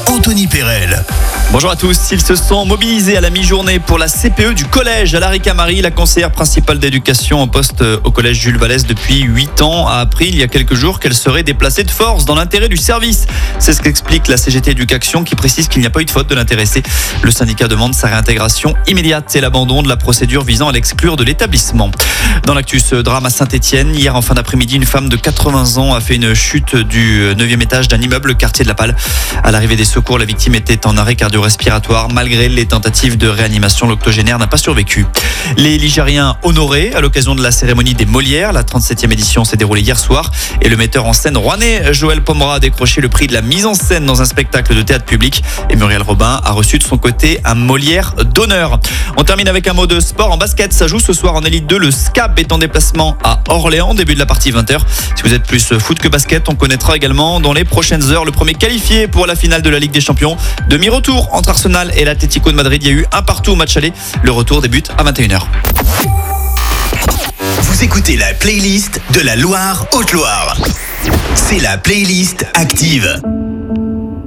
Anthony Perel. Bonjour à tous, ils se sont mobilisés à la mi-journée pour la CPE du collège. Alarika Marie, la conseillère principale d'éducation en poste au collège Jules Vallès depuis 8 ans, a appris il y a quelques jours qu'elle serait déplacée de force dans l'intérêt du service. C'est ce qu'explique la CGT Éducation qui précise qu'il n'y a pas eu de faute de l'intéressé. Le syndicat demande sa réintégration immédiate et l'abandon de la procédure visant à l'exclure de l'établissement. Dans l'actu, ce drame à Saint-Etienne, hier en fin d'après-midi, une femme de 80 ans a fait une chute du 9e étage d'un immeuble quartier de la Palle. À l'arrivée des secours, la victime était en arrêt cardio-respiratoire. Malgré les tentatives de réanimation, l'octogénaire n'a pas survécu. Les Ligériens honorés à l'occasion de la cérémonie des Molières. La 37e édition s'est déroulée hier soir et le metteur en scène rouennais Joël Pomera a décroché le prix de la mise en scène dans un spectacle de théâtre public et Muriel Robin a reçu de son côté un Molière d'honneur. On termine avec un mot de sport en basket. Ça joue ce soir en Élite 2. Le SCAB est en déplacement à Orléans, début de la partie 20h. Si vous êtes plus foot que basket, on connaîtra également dans les prochaines heures le premier qualifié pour la finale de la Ligue des Champions. Demi-retour entre Arsenal et l'Atlético de Madrid. Il y a eu un partout au match aller. Le retour débute à 21h. Vous écoutez la playlist de la Loire-Haute-Loire. C'est la playlist Active.